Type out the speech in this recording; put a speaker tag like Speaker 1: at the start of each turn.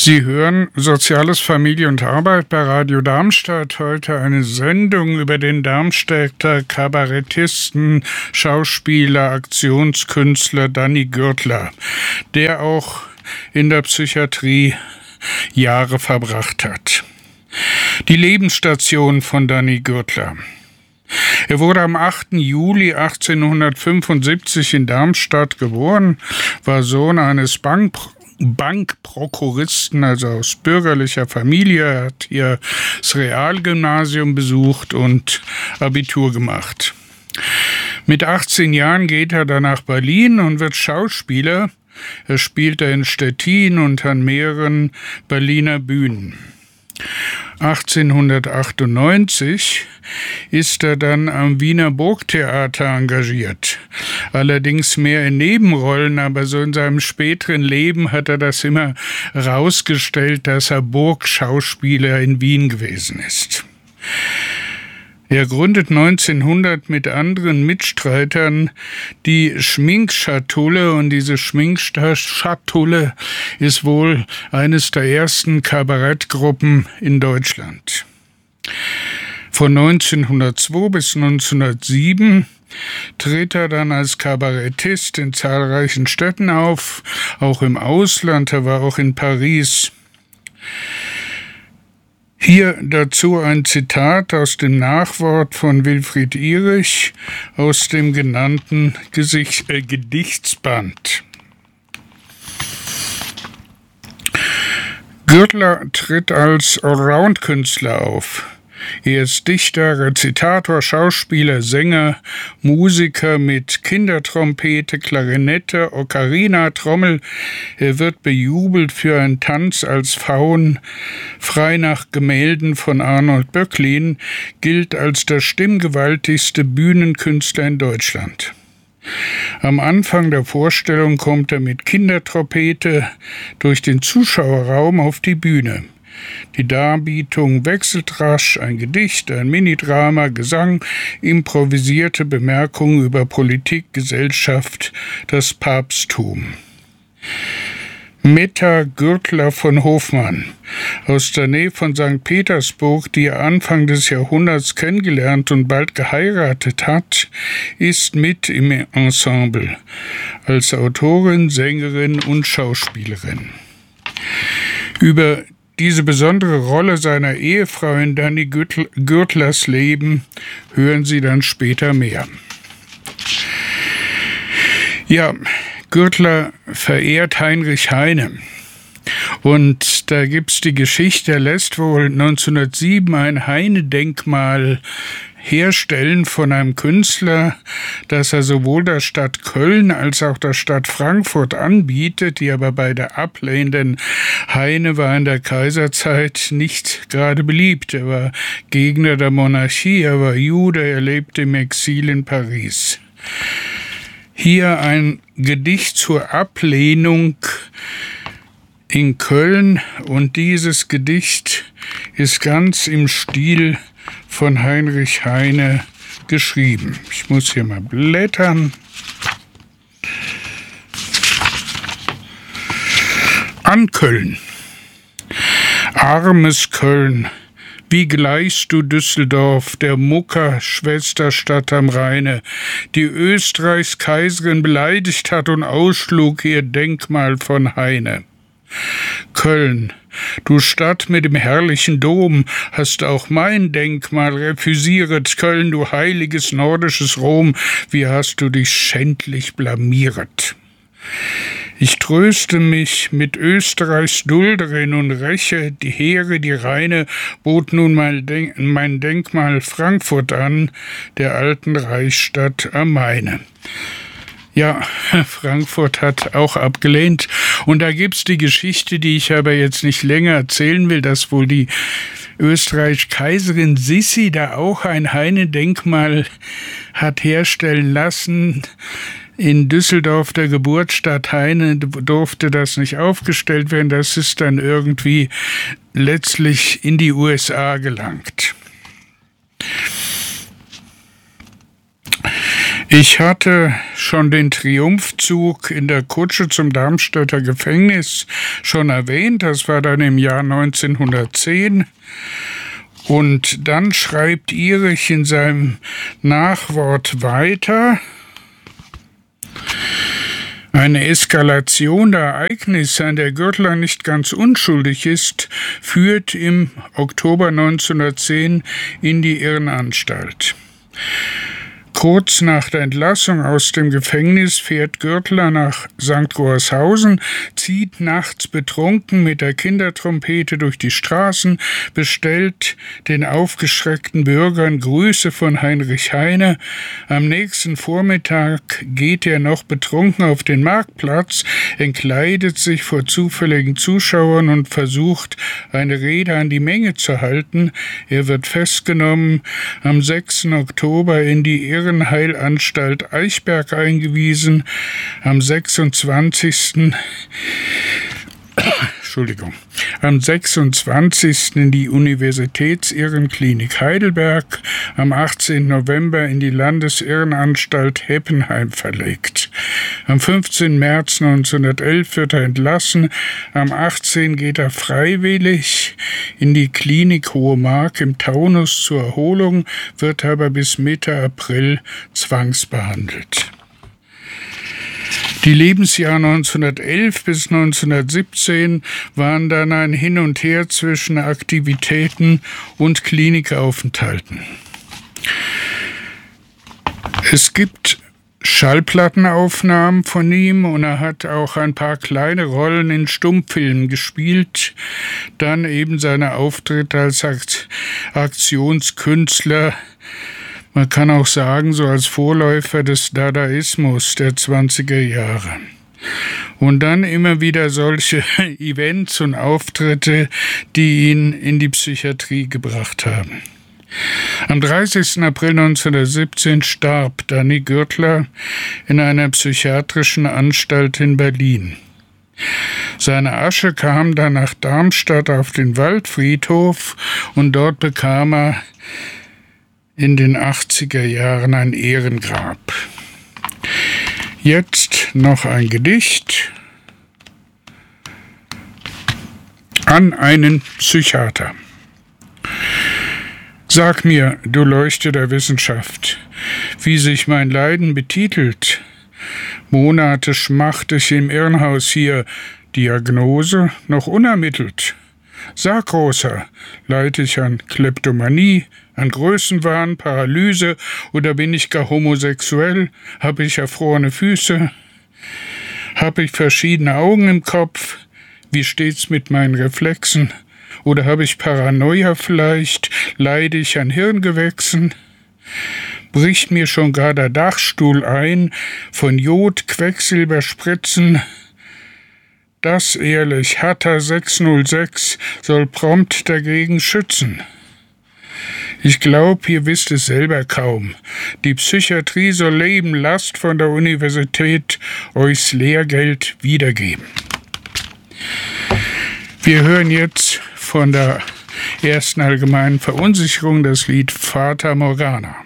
Speaker 1: Sie hören Soziales, Familie und Arbeit bei Radio Darmstadt. Heute eine Sendung über den Darmstädter Kabarettisten, Schauspieler, Aktionskünstler Danny Gürtler, der auch in der Psychiatrie Jahre verbracht hat. Die Lebensstation von Danny Gürtler. Er wurde am 8. Juli 1875 in Darmstadt geboren, war Sohn eines Bankprokuristen, also aus bürgerlicher Familie. Er hat hier das Realgymnasium besucht und Abitur gemacht. Mit 18 Jahren geht er dann nach Berlin und wird Schauspieler. Er spielte in Stettin und an mehreren Berliner Bühnen. 1898 ist er dann am Wiener Burgtheater engagiert. Allerdings mehr in Nebenrollen, aber so in seinem späteren Leben hat er das immer rausgestellt, dass er Burgschauspieler in Wien gewesen ist. Er gründet 1900 mit anderen Mitstreitern die Schminkschatulle, und diese Schminkschatulle ist wohl eines der ersten Kabarettgruppen in Deutschland. Von 1902 bis 1907 tritt er dann als Kabarettist in zahlreichen Städten auf, auch im Ausland. Er war auch in Paris. Hier dazu ein Zitat aus dem Nachwort von Wilfried Ihrig aus dem genannten Gedichtsband. Gürtler tritt als Allround-Künstler auf. Er ist Dichter, Rezitator, Schauspieler, Sänger, Musiker mit Kindertrompete, Klarinette, Ocarina, Trommel. Er wird bejubelt für einen Tanz als Faun, frei nach Gemälden von Arnold Böcklin, gilt als der stimmgewaltigste Bühnenkünstler in Deutschland. Am Anfang der Vorstellung kommt er mit Kindertrompete durch den Zuschauerraum auf die Bühne. Die Darbietung wechselt rasch, ein Gedicht, ein Minidrama, Gesang, improvisierte Bemerkungen über Politik, Gesellschaft, das Papsttum. Meta Gürtler von Hofmann, aus der Nähe von St. Petersburg, die er Anfang des Jahrhunderts kennengelernt und bald geheiratet hat, ist mit im Ensemble, als Autorin, Sängerin und Schauspielerin. Über diese besondere Rolle seiner Ehefrau in Danny Gürtlers Leben hören Sie dann später mehr. Ja, Gürtler verehrt Heinrich Heine. Und da gibt's die Geschichte, er lässt wohl 1907 ein Heine-Denkmal herstellen von einem Künstler, das er sowohl der Stadt Köln als auch der Stadt Frankfurt anbietet, die aber beide ablehnen. Heine war in der Kaiserzeit nicht gerade beliebt. Er war Gegner der Monarchie, er war Jude, er lebte im Exil in Paris. Hier ein Gedicht zur Ablehnung in Köln, und dieses Gedicht ist ganz im Stil von Heinrich Heine geschrieben. Ich muss hier mal blättern. An Köln. Armes Köln, wie gleichst du Düsseldorf, der Mucker, Schwesterstadt am Rheine, die Österreichs Kaiserin beleidigt hat und ausschlug ihr Denkmal von Heine. Köln, du Stadt mit dem herrlichen Dom, hast auch mein Denkmal refüsieret. Köln, du heiliges nordisches Rom, wie hast du dich schändlich blamieret. Ich tröste mich mit Österreichs Dulderin und räche die Heere, die Rheine, bot nun mein Denkmal Frankfurt an, der alten Reichsstadt am Maine. Ja, Frankfurt hat auch abgelehnt. Und da gibt's die Geschichte, die ich aber jetzt nicht länger erzählen will, dass wohl die Österreich-Kaiserin Sissi da auch ein Heine-Denkmal hat herstellen lassen. In Düsseldorf, der Geburtsstadt Heine, durfte das nicht aufgestellt werden. Das ist dann irgendwie letztlich in die USA gelangt. Ich hatte schon den Triumphzug in der Kutsche zum Darmstädter Gefängnis schon erwähnt. Das war dann im Jahr 1910. Und dann schreibt Irich in seinem Nachwort weiter: Eine Eskalation der Ereignisse, an der Gürtler nicht ganz unschuldig ist, führt im Oktober 1910 in die Irrenanstalt. Kurz nach der Entlassung aus dem Gefängnis fährt Gürtler nach St. Gorshausen, zieht nachts betrunken mit der Kindertrompete durch die Straßen, bestellt den aufgeschreckten Bürgern Grüße von Heinrich Heine. Am nächsten Vormittag geht er noch betrunken auf den Marktplatz, entkleidet sich vor zufälligen Zuschauern und versucht, eine Rede an die Menge zu halten. Er wird festgenommen, am 6. Oktober in die Irrenheilanstalt Eichberg eingewiesen, am 26. in die Universitätsirrenklinik Heidelberg, am 18. November in die Landesirrenanstalt Heppenheim verlegt. Am 15. März 1911 wird er entlassen, am 18. geht er freiwillig in die Klinik Hohe Mark im Taunus zur Erholung, wird aber bis Mitte April zwangsbehandelt. Die Lebensjahre 1911 bis 1917 waren dann ein Hin und Her zwischen Aktivitäten und Klinikaufenthalten. Es gibt Schallplattenaufnahmen von ihm und er hat auch ein paar kleine Rollen in Stummfilmen gespielt. Dann eben seine Auftritte als Aktionskünstler. Man kann auch sagen, so als Vorläufer des Dadaismus der 20er Jahre. Und dann immer wieder solche Events und Auftritte, die ihn in die Psychiatrie gebracht haben. Am 30. April 1917 starb Danny Gürtler in einer psychiatrischen Anstalt in Berlin. Seine Asche kam dann nach Darmstadt auf den Waldfriedhof und dort bekam er in den 80er Jahren ein Ehrengrab. Jetzt noch ein Gedicht an einen Psychiater. Sag mir, du Leuchte der Wissenschaft, wie sich mein Leiden betitelt. Monate schmachte ich im Irrenhaus hier, Diagnose noch unermittelt. Sag, Großer, leide ich an Kleptomanie, an Größenwahn, Paralyse oder bin ich gar homosexuell? Hab ich erfrorene Füße? Hab ich verschiedene Augen im Kopf? Wie steht's mit meinen Reflexen? Oder habe ich Paranoia vielleicht? Leide ich an Hirngewächsen? Bricht mir schon gar der Dachstuhl ein von Jod, Quecksilberspritzen? Das ehrlich, Hatter 606 soll prompt dagegen schützen. Ich glaub, ihr wisst es selber kaum. Die Psychiatrie soll Leben Last von der Universität euchs Lehrgeld wiedergeben. Wir hören jetzt von der ersten allgemeinen Verunsicherung das Lied Fata Morgana.